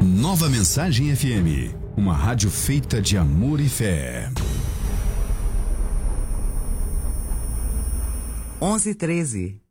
Nova Mensagem FM, uma rádio feita de amor e fé. 11:13